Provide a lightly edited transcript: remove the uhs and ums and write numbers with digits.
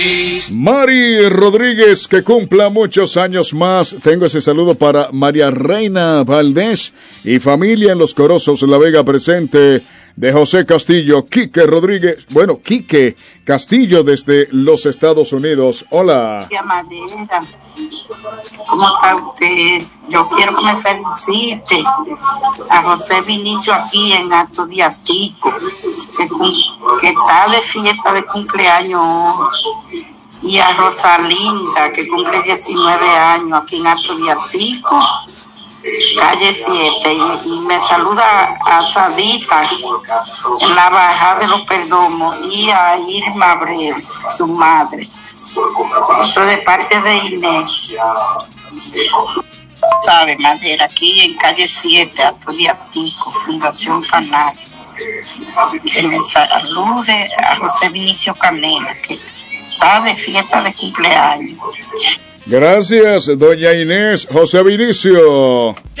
Mari Rodríguez, que cumpla muchos años más. Tengo ese saludo para María Reina Valdés y familia en Los Corozos, La Vega presente, de José Castillo, Quique Rodríguez, bueno, Quique Castillo desde los Estados Unidos. Hola. Madera, ¿cómo está usted? Yo quiero que me felicite a José Vinicio aquí en Alto de Atico, que está de fiesta de cumpleaños, y a Rosalinda, que cumple 19 años aquí en Alto de Atico, calle 7, y me saluda a Sadita en la Bajada de los Perdomos, y a Irma Abreu, su madre. Eso de parte de Inés. Sabe, Madera, aquí en calle 7, Alto de Atico, Fundación Canal. Que me salude a José Vinicio Canela, que está de fiesta de cumpleaños. Gracias, doña Inés. José Vinicio.